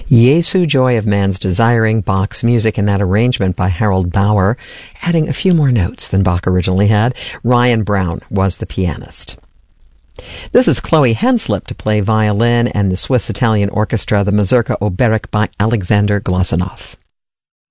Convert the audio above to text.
Jesu, Joy of Man's Desiring, Bach's music in that arrangement by Harold Bauer, adding a few more notes than Bach originally had. Ryan Brown was the pianist. This is Chloe Henslip to play violin and the Swiss-Italian orchestra, the Mazurka Oberek by Alexander Glazunov.